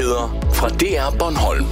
Nyheder fra DR Bornholm.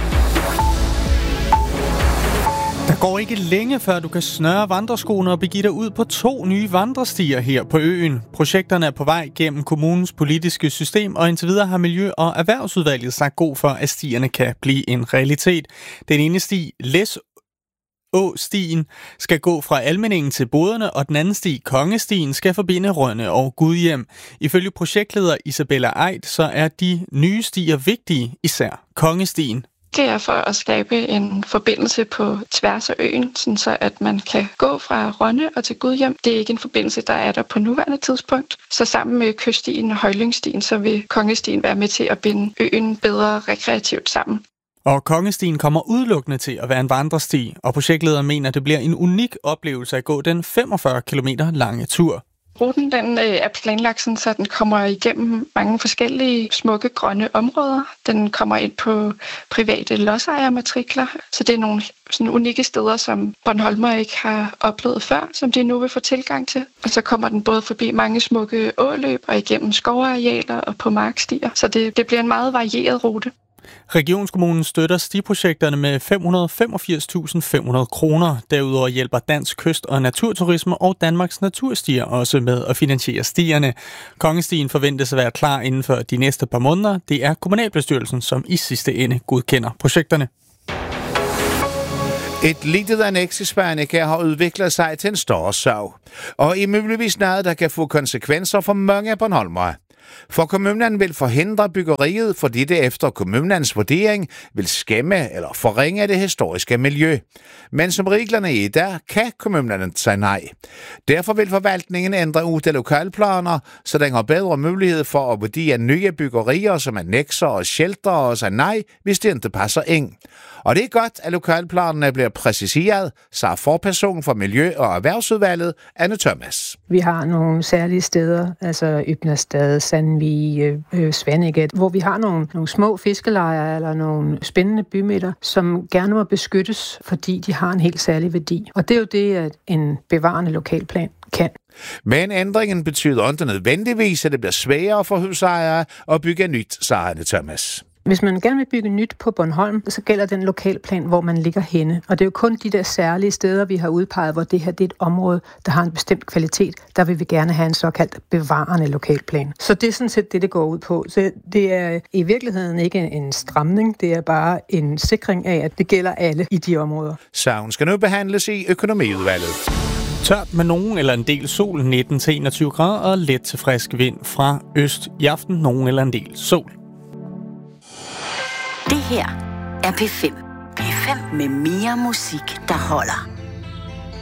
Der går ikke længe, før du kan snøre vandreskoene og begive dig ud på 2 nye vandrestier her på øen. Projekterne er på vej gennem kommunens politiske system, og indtil videre har Miljø- og Erhvervsudvalget sagt god for, at stierne kan blive en realitet. Den ene sti, Læsåstien, skal gå fra Almindingen til Boderne, og den anden sti, Kongestien, skal forbinde Rønne og Gudhjem. Ifølge projektleder Isabella Eid, så er de nye stier vigtige, især Kongestien. Det er for at skabe en forbindelse på tværs af øen, sådan så at man kan gå fra Rønne og til Gudhjem. Det er ikke en forbindelse, der er der på nuværende tidspunkt. Så sammen med Kyststien og Højlyngstien, så vil Kongestien være med til at binde øen bedre rekreativt sammen. Og Kongestien kommer udelukkende til at være en vandresti, og projektlederen mener, at det bliver en unik oplevelse at gå den 45 km lange tur. Ruten den er planlagt sådan, så den kommer igennem mange forskellige smukke grønne områder. Den kommer ind på private lodsejermatrikler, så det er nogle sådan unikke steder, som Bornholmer ikke har oplevet før, som de nu vil få tilgang til. Og så kommer den både forbi mange smukke åløb og igennem skovarealer og på markstier, så det bliver en meget varieret rute. Regionskommunen støtter stiprojekterne med 585.500 kroner. Derudover hjælper Dansk Kyst- og Naturturisme og Danmarks Naturstier også med at finansiere stierne. Kongestien forventes at være klar inden for de næste par måneder. Det er kommunalbestyrelsen, som i sidste ende godkender projekterne. Et lille anneks i Spanien har udviklet sig til en større sag, og i muligvis noget, der kan få konsekvenser for mange Bornholmere. For kommunen vil forhindre byggeriet, fordi det efter kommunens vurdering vil skæmme eller forringe det historiske miljø. Men som reglerne er i dag, kan kommunen sige nej. Derfor vil forvaltningen ændre ud af lokalplaner, så den har bedre mulighed for at vurdere nye byggerier som annekser og shelter og sige nej, hvis det ikke passer ind. Og det er godt, at lokalplanerne bliver præciseret, sagde forperson for Miljø- og Erhvervsudvalget, Anne Thomas. Vi har nogle særlige steder, altså Ybnerstad, Sandvig, Svanike, hvor vi har nogle små fiskelejre eller nogle spændende bymidter, som gerne må beskyttes, fordi de har en helt særlig værdi. Og det er jo det, at en bevarende lokalplan kan. Men ændringen betyder ikke nødvendigvis, at det bliver sværere for husejere at bygge nyt, sagde Anne Thomas. Hvis man gerne vil bygge nyt på Bornholm, så gælder den lokalplan, hvor man ligger henne. Og det er jo kun de der særlige steder, vi har udpeget, hvor det her det er et område, der har en bestemt kvalitet. Der vil vi gerne have en såkaldt bevarende lokalplan. Så det er sådan set det går ud på. Så det er i virkeligheden ikke en stramning, det er bare en sikring af, at det gælder alle i de områder. Sagen skal nu behandles i økonomiudvalget. Tørt med nogen eller en del sol, 19-21 grader og let til frisk vind fra øst. I aften nogen eller en del sol. Det her er P5. P5 med mere musik, der holder.